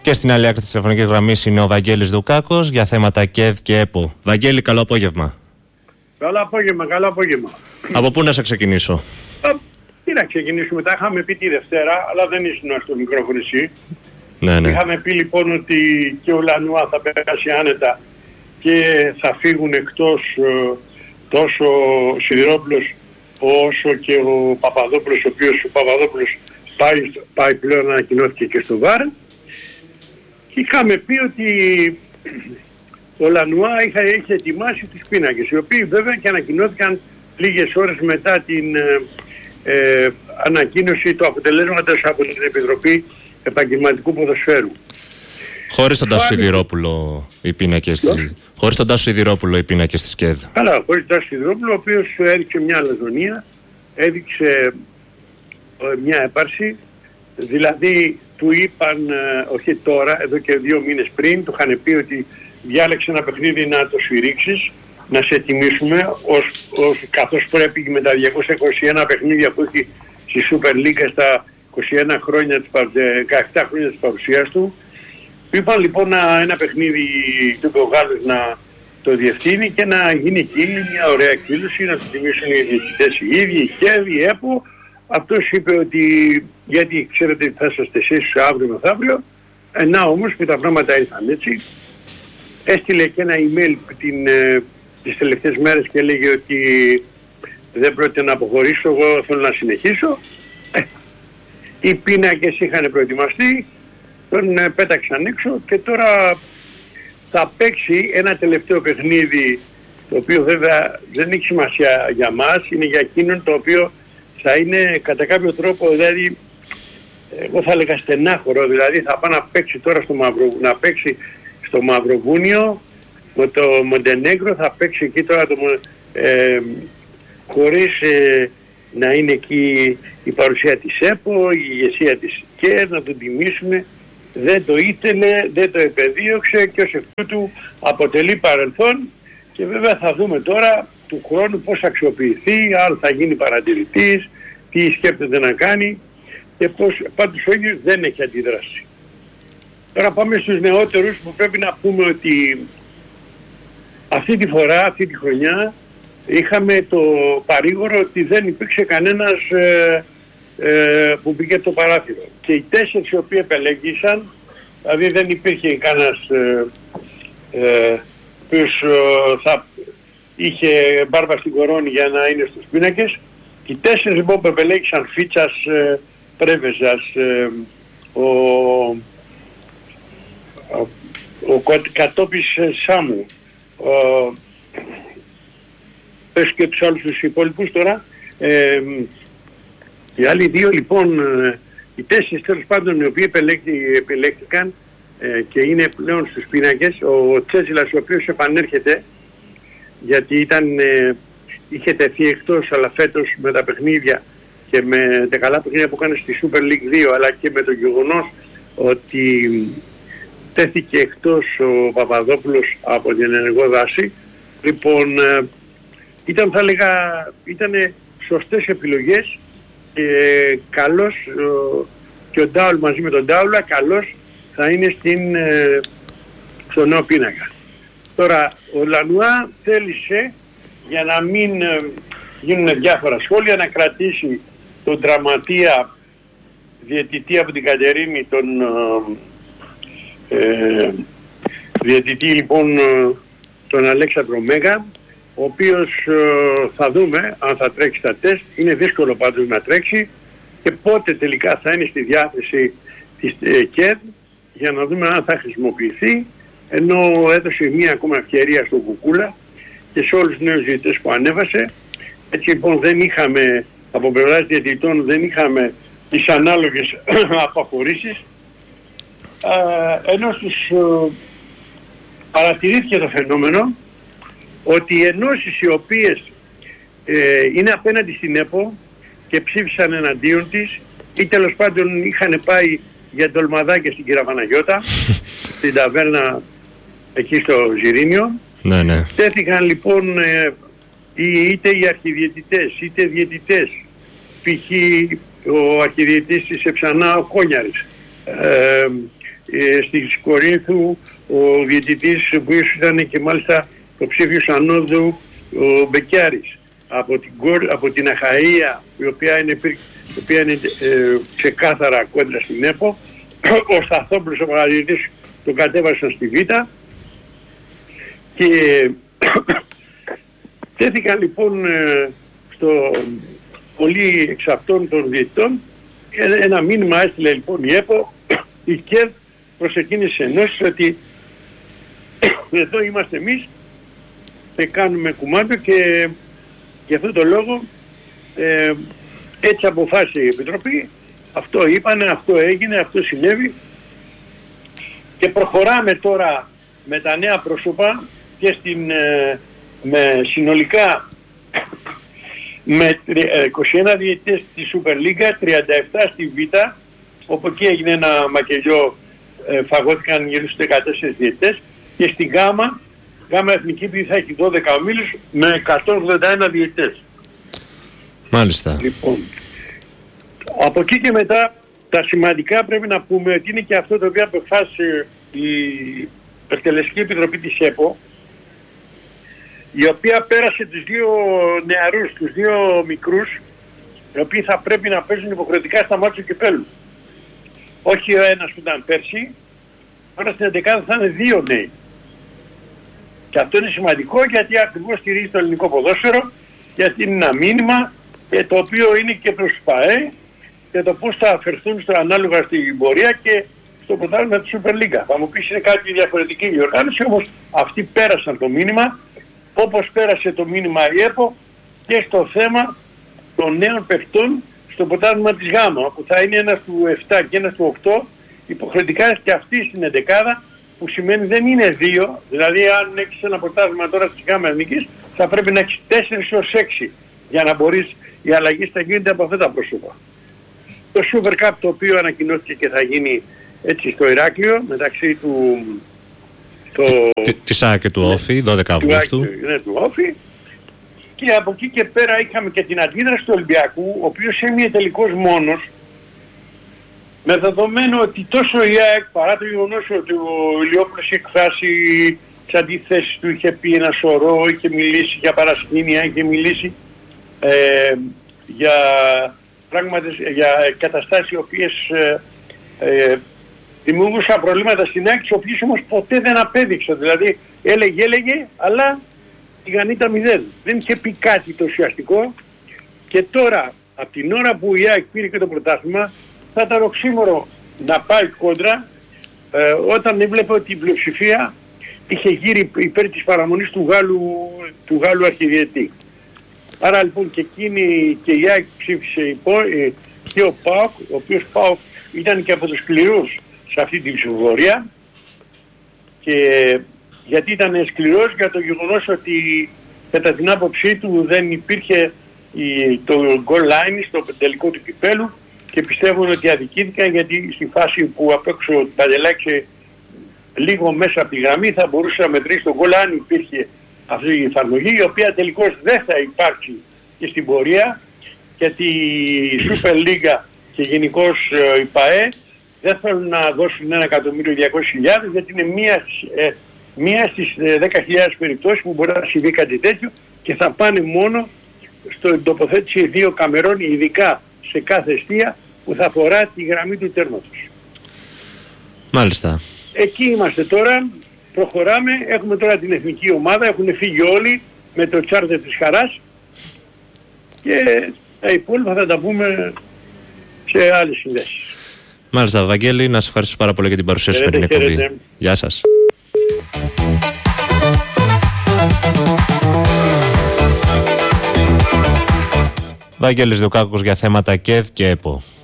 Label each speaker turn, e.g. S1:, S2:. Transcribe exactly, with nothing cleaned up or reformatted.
S1: Και στην άλλη άκρη της τηλεφωνικής γραμμής είναι ο Βαγγέλης Δουκάκος για θέματα ΚΕΔ και ΕΠΟ. Βαγγέλη, καλό απόγευμα.
S2: Καλό απόγευμα, καλό απόγευμα.
S1: Από πού να σε ξεκινήσω?
S2: Α, τι να ξεκινήσουμε, τα είχαμε πει τη Δευτέρα, αλλά δεν ήσουν στο μικρόφωνο εσύ.
S1: Ναι, ναι.
S2: Είχαμε πει λοιπόν ότι και ο Λανουά θα περάσει άνετα και θα φύγουν εκτός ε, τόσο ο Σιδηρόπουλος όσο και ο Παπαδόπουλος, ο οποίος ο Παπαδόπουλος πάει, πάει πλέον, ανακοινώθηκε και στο ΒΑΡ. Και είχαμε πει ότι ο Λανουά είχε, είχε ετοιμάσει τους πίνακες, οι οποίοι βέβαια και ανακοινώθηκαν λίγες ώρες μετά την ε, ε, ανακοίνωση του αποτελέσματος από την Επιτροπή Επαγγελματικού Ποδοσφαίρου.
S1: Χωρίς τον Τάσο Σιδηρόπουλο οι πίνακες της... Χωρίς τον Τάσο Σιδηρόπουλο οι πίνακες της ΚΕΔ.
S2: Καλά, χωρίς τον Τάσο Σιδηρόπουλο, ο οποίος έδειξε μια αλαζονία, έδειξε ε, μια έπαρση, δηλαδή του είπαν, ε, όχι τώρα, εδώ και δύο μήνες πριν, του είχαν πει ότι διάλεξε ένα παιχνίδι να το σφυρίξεις, να σε τιμήσουμε, ως, ως, καθώς πρέπει με τα διακόσια είκοσι ένα παιχνίδια που έχει στη Super League στα είκοσι ένα χρόνια, δεκαεπτά χρόνια της παρουσίας του. Είπαν λοιπόν να, ένα παιχνίδι του Πεογάλους να το διευθύνει και να γίνει εκεί μια ωραία εκδήλωση, να το τιμήσουν οι διοικητές οι ίδιοι, η ΚΕΔ, η ΕΠΟ. Αυτός είπε ότι γιατί ξέρετε ότι θα είσαστε εσείς αύριο μεθαύριο, να όμως που τα πράγματα ήρθαν έτσι. Έστειλε και ένα email την, ε, τις τελευταίες μέρες και έλεγε ότι δεν πρόκειται να αποχωρήσω, εγώ θέλω να συνεχίσω. Ε, οι πίνακες είχαν προετοιμαστεί, τον ε, πέταξαν έξω και τώρα θα παίξει ένα τελευταίο παιχνίδι, το οποίο βέβαια δεν έχει σημασία για μας, είναι για εκείνον το οποίο θα είναι κατά κάποιο τρόπο, δηλαδή εγώ θα έλεγα στενάχωρο, δηλαδή θα πάει να παίξει τώρα στο Μαυρο, να παίξει στο Μαυροβούνιο με το Μοντενέγκρο, θα παίξει εκεί τώρα το, ε, χωρίς ε, να είναι εκεί η παρουσία της ΕΠΟ, η ηγεσία της ΚΕΡ, να τον τιμήσουμε. Δεν το ήθελε, δεν το επεδίωξε και ως εκ τούτου αποτελεί παρελθόν και βέβαια θα δούμε τώρα του χρόνου πώς θα αξιοποιηθεί, αν θα γίνει παρατηρητής, τι σκέπτεται να κάνει και πώς, πάντως ο ίδιος δεν έχει αντιδράσει. Τώρα πάμε στους νεότερους που πρέπει να πούμε ότι αυτή τη φορά, αυτή τη χρονιά είχαμε το παρήγορο ότι δεν υπήρξε κανένας ε, ε, που πήγε το παράθυρο. Και οι τέσσερις οι οποίοι επελέγησαν, δηλαδή δεν υπήρχε κανένας ε, ε, ποιος ε, θα είχε μπάρμπα στην κορώνη για να είναι στους πίνακες. Οι τέσσερις λοιπόν που επελέγησαν, Φίτσας, ε, Πρέβεζας, ε, ο, ο, ο Κατόπης Σάμου, ο, πες και τους άλλους τους υπόλοιπους τώρα, ε, οι άλλοι δύο λοιπόν, ε, οι τέσσερις τέλος πάντων οι οποίοι επιλέχθηκαν ε, και είναι πλέον στους πίνακες, ο Τσέζιλας ο οποίος επανέρχεται γιατί ήταν, ε, είχε τεθεί εκτός, αλλά φέτος με τα παιχνίδια και με τα καλά παιχνίδια που έκανε στη Super League δύο, αλλά και με το γεγονός ότι τέθηκε εκτός ο Παπαδόπουλος από την ενεργό δάση. Λοιπόν, ε, ήταν θα έλεγα, ήταν σωστές επιλογές και καλός ε, και ο Ντάουλ μαζί με τον Ντάουλα καλός θα είναι στην, ε, στο νέο πίνακα. Τώρα ο Λανουά θέλησε, για να μην ε, γίνουν διάφορα σχόλια, να κρατήσει τον δραματία διαιτητή από την Κατερίνη, τον ε, ε, διαιτητή λοιπόν ε, τον Αλέξανδρο Μέγα, ο οποίος ε, θα δούμε αν θα τρέξει τα τεστ. Είναι δύσκολο πάντως να τρέξει και πότε τελικά θα είναι στη διάθεση της ε, ΚΕΔ για να δούμε αν θα χρησιμοποιηθεί, ενώ έδωσε μία ακόμα ευκαιρία στον Κουκούλα και σε όλους τους νέους διαιτητές που ανέβασε. Έτσι λοιπόν δεν είχαμε, από πλευράς διαιτητών δεν είχαμε τις ανάλογες αποχωρήσεις, ενώ στους ε, παρατηρήθηκε το φαινόμενο ότι οι ενώσεις οι οποίες ε, είναι απέναντι στην ΕΠΟ και ψήφισαν εναντίον της ή τέλος πάντων είχαν πάει για ντολμαδάκια στην Κυραβαναγιώτα, στην ταβέρνα εκεί στο Ζιρήνιο. Ναι, ναι. Τέθηκαν λοιπόν ε, είτε οι αρχιδιαιτητές είτε διαιτητές, π.χ. ο αρχιδιαιτητής της Εψανά ο Κόνιαρης, ε, ε, στη Κορίνθου ο διαιτητής που ήταν και μάλιστα το ψήφιος ανώδου ο Μπεκιάρης. Από την, από την Αχαΐα, η οποία είναι, η οποία είναι ε, ξεκάθαρα κόντρα στην ΕΠΟ, ο Σταθόπουλος ο παρατηρητής τον κατέβασαν στη Β' και τέθηκαν λοιπόν ε, στο πολύ εξ αυτών των διαιτητών ένα μήνυμα έστειλε λοιπόν η ΕΠΟ, η ΚΕΔ προς εκείνες τις ενώσεις ότι εδώ είμαστε εμείς και κάνουμε κουμάντο και γι' αυτό το λόγο ε, έτσι αποφάσισε η Επιτροπή, αυτό είπανε, αυτό έγινε, αυτό συνέβη και προχωράμε τώρα με τα νέα πρόσωπα και στην, ε, με συνολικά με είκοσι ένα διαιτητές στη Super League, τριάντα επτά στη Β', όπου εκεί έγινε ένα μακελιό, ε, φαγώθηκαν γύρω στους δεκατέσσερις διαιτητές και στην Γάμα, Γάμα Εθνική που θα έχει δώδεκα ομίλους με εκατόν ογδόντα ένα διαιτητές.
S1: Μάλιστα.
S2: Λοιπόν, από εκεί και μετά τα σημαντικά πρέπει να πούμε ότι είναι και αυτό το οποίο αποφάσισε η Εκτελεστική Επιτροπή της ΕΠΟ, η οποία πέρασε τους δύο νεαρούς, τους δύο μικρούς, οι οποίοι θα πρέπει να παίζουν υποχρεωτικά στα μάτια του κυπέλλου. Όχι ο ένας που ήταν πέρσι, τώρα στην εντεκάδα θα είναι δύο νέοι. Και αυτό είναι σημαντικό γιατί ακριβώς στηρίζει το ελληνικό ποδόσφαιρο, γιατί είναι ένα μήνυμα και το οποίο είναι και προς ΠΑΕ και το πώς θα αφαιρθούν στο ανάλογα στην πορεία και στο πρωτάθλημα της Super League. Θα μου πεις είναι κάτι διαφορετική η οργάνωση, όμως αυτοί πέρασαν το μήνυμα, όπως πέρασε το μήνυμα η ΕΠΟ και στο θέμα των νέων παιχτών στο πρωτάθλημα της Γάμα, που θα είναι ένας του επτά και ένας του οκτώ, υποχρεωτικά και αυτή στην εντεκάδα, που σημαίνει δεν είναι δύο, δηλαδή αν έχεις ένα πρωτάθλημα τώρα της Γάμα Εθνικής, θα πρέπει να έχεις τέσσερα έως έξι για να μπορείς, η αλλαγή θα γίνεται από αυτά τα πρόσωπα. Το Super Cup, το οποίο ανακοινώθηκε και θα γίνει έτσι στο Ηράκλειο, μεταξύ του... Το...
S1: Της ΑΕΚ και του Όφη, δώδεκα Αυγούστου.
S2: Ναι, του Όφη. Και από εκεί και πέρα είχαμε και την αντίδραση του Ολυμπιακού, ο οποίος έμεινε τελικώς μόνος, με δεδομένο ότι τόσο η ΑΕΚ, παρά το γεγονός ότι ο Ηλιόπουλος είχε εκφράσει τις αντιθέσεις του, είχε πει ένα σωρό, είχε μιλήσει για παρασκήνια, είχε μιλήσει ε, για πράγματα, για καταστάσεις οι οποίες ε, ε, δημιουργούσαν προβλήματα στην ΑΕΚ, τις οποίες όμως ποτέ δεν απέδειξε. Δηλαδή έλεγε, έλεγε, αλλά η γανίτα μηδέν. Δεν είχε πει κάτι το ουσιαστικό και τώρα, από την ώρα που η ΑΕΚ πήρε και το πρωτάθλημα, θα ήταν οξύμορο να πάει κόντρα ε, όταν έβλεπε ότι η πλειοψηφία είχε γύρει υπέρ της παραμονής του Γάλλου, του Γάλλου αρχιδιετή. Άρα λοιπόν και εκείνη και η ΑΕΚ ψήφισε υπό, ε, και ο ΠΑΟΚ, ο οποίος ΠΑΟΚ ήταν και από τους σκληρούς σε αυτή την ψηφοφορία, και γιατί ήταν σκληρός για το γεγονός ότι κατά την άποψή του δεν υπήρχε η, το goal line στο τελικό του κυπέλου και πιστεύουν ότι αδικήθηκαν, γιατί στη φάση που απ' έξω παντελάξε λίγο μέσα από τη γραμμή θα μπορούσε να μετρήσει το goal αν υπήρχε αυτή η εφαρμογή, η οποία τελικώς δεν θα υπάρξει και στην πορεία, γιατί η Super League και γενικώς η ΠΑΕ δεν θέλουν να δώσουν ένα εκατομμύριο διακόσιες χιλιάδες, γιατί είναι μία, ε, μία στις δέκα χιλιάδες περιπτώσεις που μπορεί να συμβεί κάτι τέτοιο και θα πάνε μόνο στην τοποθέτηση δύο καμερών, ειδικά σε κάθε εστία που θα αφορά τη γραμμή του τέρματος.
S1: Μάλιστα.
S2: Εκεί είμαστε τώρα, προχωράμε, έχουμε τώρα την εθνική ομάδα, έχουν φύγει όλοι με το τσάρτερ της χαράς και τα υπόλοιπα θα τα πούμε σε άλλες συνδέσεις.
S1: Μάλιστα, Βαγγέλη, να σας ευχαριστήσω πάρα πολύ για την παρουσία σου στην εκπομπή. Γεια σας. Βαγγέλης Διοκάκος για θέματα ΚΕΔ και ΕΠΟ.